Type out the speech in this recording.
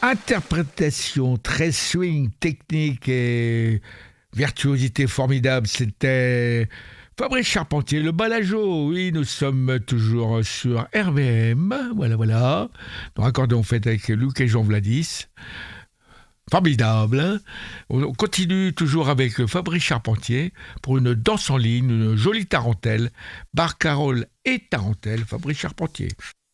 Interprétation très swing, technique et virtuosité formidable, c'était Fabrice Charpentier, le Balajo. Oui, nous sommes toujours sur RVM, voilà. Dans Accordéon fait avec Luc et Jean Vladis. Formidable, hein. On continue toujours avec Fabrice Charpentier pour une danse en ligne, une jolie tarentelle, barcarolle et tarentelle, Fabrice Charpentier.